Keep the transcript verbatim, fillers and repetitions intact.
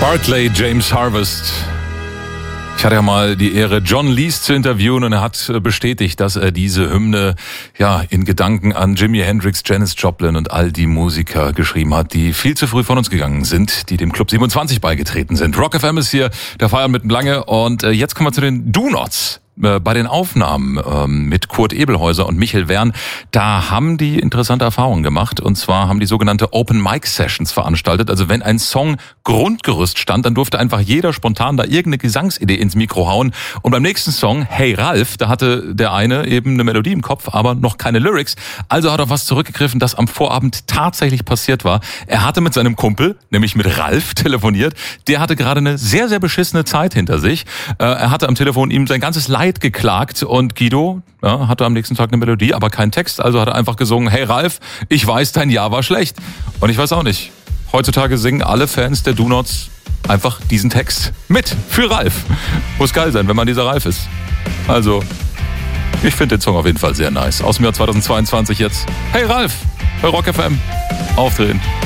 Barclay James Harvest. Ich hatte ja mal die Ehre, John Lees zu interviewen und er hat bestätigt, dass er diese Hymne ja in Gedanken an Jimi Hendrix, Janis Joplin und all die Musiker geschrieben hat, die viel zu früh von uns gegangen sind, die dem Club siebenundzwanzig beigetreten sind. Rock F M ist hier, der Feiern mit dem Lange und jetzt kommen wir zu den Do-Nots. Bei den Aufnahmen ähm, mit Kurt Ebelhäuser und Michael Wern, da haben die interessante Erfahrungen gemacht. Und zwar haben die sogenannte Open Mic Sessions veranstaltet. Also wenn ein Song Grundgerüst stand, dann durfte einfach jeder spontan da irgendeine Gesangsidee ins Mikro hauen. Und beim nächsten Song, Hey Ralf, da hatte der eine eben eine Melodie im Kopf, aber noch keine Lyrics. Also hat er was zurückgegriffen, das am Vorabend tatsächlich passiert war. Er hatte mit seinem Kumpel, nämlich mit Ralf, telefoniert. Der hatte gerade eine sehr, sehr beschissene Zeit hinter sich. Äh, er hatte am Telefon ihm sein ganzes Leid geklagt und Guido ja, hatte am nächsten Tag eine Melodie, aber keinen Text, also hat er einfach gesungen, hey Ralf, ich weiß, dein Jahr war schlecht. Und ich weiß auch nicht, heutzutage singen alle Fans der Do-Nots einfach diesen Text mit für Ralf. Muss geil sein, wenn man dieser Ralf ist. Also, ich finde den Song auf jeden Fall sehr nice. Aus dem Jahr zweitausendzweiundzwanzig jetzt. Hey Ralf, bei Rock F M, aufdrehen.